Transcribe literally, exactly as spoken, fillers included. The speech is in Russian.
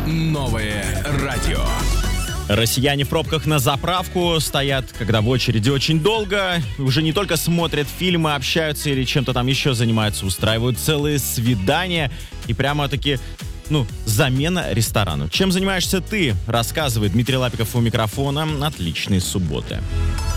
Новое радио. Россияне в пробках на заправку стоят, когда в очереди очень долго. Уже не только смотрят фильмы, общаются или чем-то там еще занимаются, устраивают целые свидания. И прямо-таки, ну, замена ресторану. Чем занимаешься ты? Рассказывает Дмитрий Лапиков у микрофона. Отличной субботы.